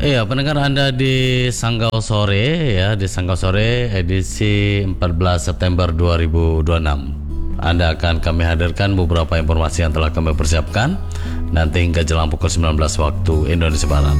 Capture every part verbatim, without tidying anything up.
Iya, pendengar Anda di Sanggau Sore ya, di Sanggau Sore edisi empat belas September dua ribu dua puluh enam. Anda akan kami hadirkan beberapa informasi yang telah kami persiapkan nanti hingga jelang pukul sembilan belas waktu Indonesia Barat.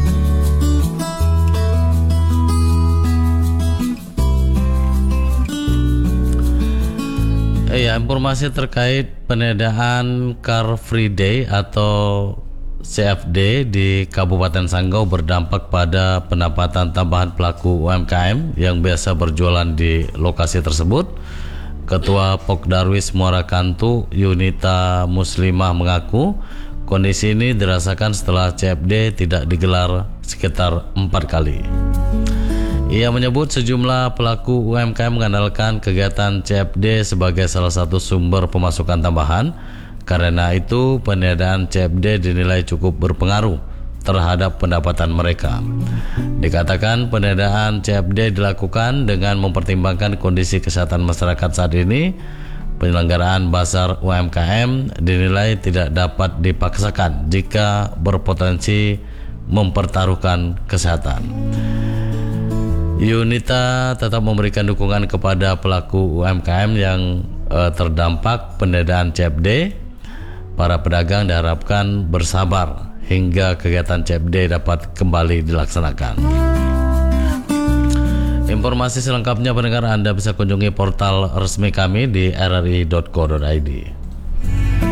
Iya, informasi terkait pengadaan Car Free Day atau C F D di Kabupaten Sanggau berdampak pada pendapatan tambahan pelaku U M K M yang biasa berjualan di lokasi tersebut. Ketua Pokdarwis Muara Kantu, Yunita Muslimah, mengaku kondisi ini dirasakan setelah C F D tidak digelar sekitar empat kali. Ia menyebut sejumlah pelaku U M K M mengandalkan kegiatan C F D sebagai salah satu sumber pemasukan tambahan. Karena itu, peniadaan C F D dinilai cukup berpengaruh terhadap pendapatan mereka. Dikatakan peniadaan C F D dilakukan dengan mempertimbangkan kondisi kesehatan masyarakat saat ini. Penyelenggaraan Bazar U M K M dinilai tidak dapat dipaksakan jika berpotensi mempertaruhkan kesehatan. Yunita tetap memberikan dukungan kepada pelaku U M K M yang eh, terdampak peniadaan C F D. Para pedagang diharapkan bersabar hingga kegiatan C F D dapat kembali dilaksanakan. Informasi selengkapnya pendengar Anda bisa kunjungi portal resmi kami di r r i dot co dot i d.